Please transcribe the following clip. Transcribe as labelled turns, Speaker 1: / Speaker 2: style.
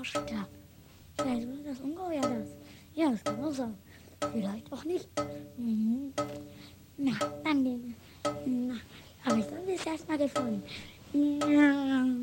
Speaker 1: Arschklapp. Vielleicht war das Ungeheuer das. Ja, das kann auch sein. Vielleicht auch nicht. Mhm. Na, dann den. Na, aber ich habe es erstmal gefunden. Ja.